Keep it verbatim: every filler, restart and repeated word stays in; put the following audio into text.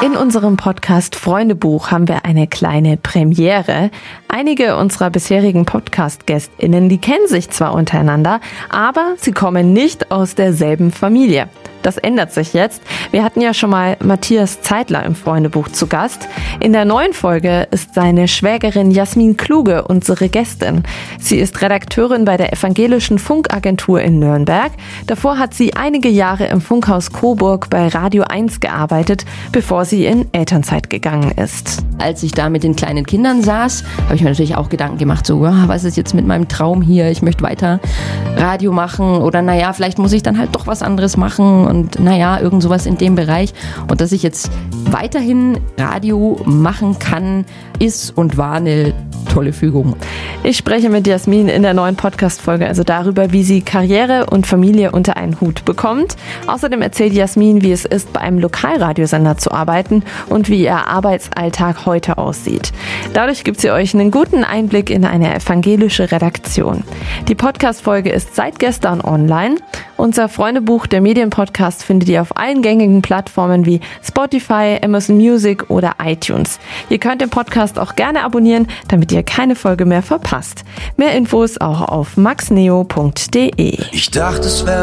In unserem Podcast Freundebuch haben wir eine kleine Premiere. Einige unserer bisherigen Podcast-GästInnen, die kennen sich zwar untereinander, aber sie kommen nicht aus derselben Familie. Das ändert sich jetzt. Wir hatten ja schon mal Matthias Zeitler im Freundebuch zu Gast. In der neuen Folge ist seine Schwägerin Jasmin Kluge unsere Gästin. Sie ist Redakteurin bei der Evangelischen Funkagentur in Nürnberg. Davor hat sie einige Jahre im Funkhaus Coburg bei Radio eins gearbeitet, bevor sie in Elternzeit gegangen ist. Als ich da mit den kleinen Kindern saß, habe ich mir natürlich auch Gedanken gemacht, so, was ist jetzt mit meinem Traum hier? Ich möchte weiter Radio machen oder naja, vielleicht muss ich dann halt doch was anderes machen und naja, irgend sowas in dem Bereich. Und dass ich jetzt weiterhin Radio machen kann, ist und war eine tolle Fügung. Ich spreche mit Jasmin in der neuen Podcast-Folge also darüber, wie sie Karriere und Familie unter einen Hut bekommt. Außerdem erzählt Jasmin, wie es ist, bei einem Lokalradiosender zu arbeiten und wie ihr Arbeitsalltag heute aussieht. Dadurch gibt sie euch einen guten Einblick in eine evangelische Redaktion. Die Podcast-Folge ist seit gestern online. Unser Freundebuch, der Medienpodcast, findet ihr auf allen gängigen Plattformen wie Spotify, Amazon Music oder iTunes. Ihr könnt den Podcast auch gerne abonnieren, damit ihr keine Folge mehr verpasst. Mehr Infos auch auf maxneo punkt de. Ich dachte, es wäre